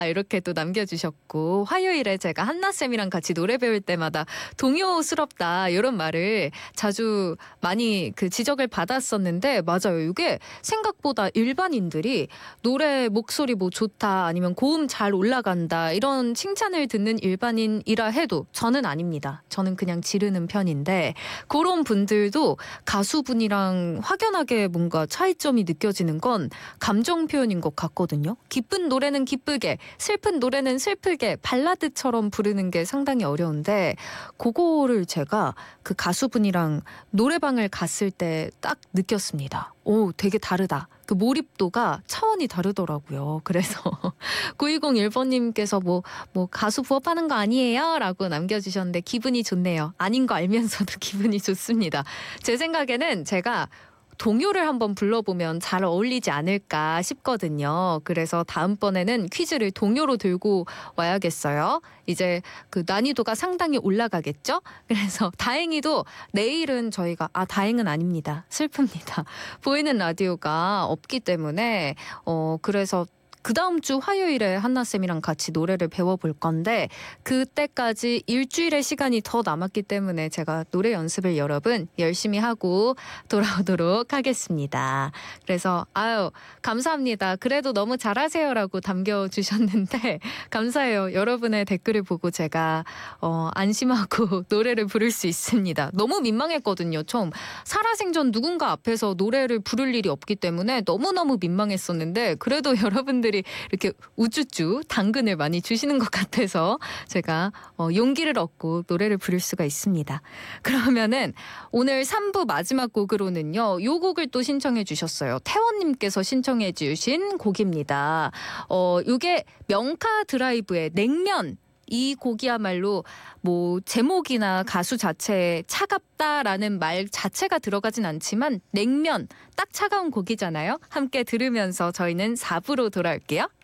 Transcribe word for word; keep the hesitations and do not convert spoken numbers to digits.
이렇게 또 남겨주셨고, 화요일에 제가 한나쌤이랑 같이 노래 배울 때마다 동요스럽다 이런 말을 자주 많이 그 지적을 받았었는데, 맞아요. 이게 생각보다 일반인들이 노래 목소리 뭐 좋다 아니면 고음 잘 올라간다 이런 칭찬을 듣는 일반인이라 해도 저는 아닙니다. 저는 그냥 지르는 편인데, 그런 분들도 가수분이랑 확연하게 뭔가 차이점이 느껴지는 건 감정 표현인 것 같거든요. 기쁜 노래는 기쁘게, 슬픈 노래는 슬프게 발라드처럼 부르는 게 상당히 어려운데, 그거를 제가 그 가수분이랑 노래방을 갔을 때 딱 느꼈습니다. 오, 되게 다르다. 그 몰입도가 차원이 다르더라고요. 그래서 구이공일 번님께서 뭐, 뭐 가수 부업하는 거 아니에요? 라고 남겨주셨는데 기분이 좋네요. 아닌 거 알면서도 기분이 좋습니다. 제 생각에는 제가 동요를 한번 불러보면 잘 어울리지 않을까 싶거든요. 그래서 다음번에는 퀴즈를 동요로 들고 와야겠어요. 이제 그 난이도가 상당히 올라가겠죠? 그래서 다행히도 내일은 저희가, 아, 다행은 아닙니다. 슬픕니다. 보이는 라디오가 없기 때문에, 어, 그래서 그 다음 주 화요일에 한나쌤이랑 같이 노래를 배워볼 건데, 그때까지 일주일의 시간이 더 남았기 때문에 제가 노래 연습을 여러분 열심히 하고 돌아오도록 하겠습니다. 그래서 아유, 감사합니다. 그래도 너무 잘하세요라고 남겨주셨는데 감사해요. 여러분의 댓글을 보고 제가 어, 안심하고 노래를 부를 수 있습니다. 너무 민망했거든요. 처음 살아생전 누군가 앞에서 노래를 부를 일이 없기 때문에 너무너무 민망했었는데, 그래도 여러분들 이렇게 우쭈쭈 당근을 많이 주시는 것 같아서 제가 어, 용기를 얻고 노래를 부를 수가 있습니다. 그러면은 오늘 삼 부 마지막 곡으로는요, 요 곡을 또 신청해 주셨어요. 태원님께서 신청해 주신 곡입니다. 어, 요게 명카 드라이브의 냉면, 이 곡이야말로 뭐 제목이나 가수 자체에 차갑다라는 말 자체가 들어가진 않지만 냉면, 딱 차가운 곡이잖아요. 함께 들으면서 저희는 사 부로 돌아올게요.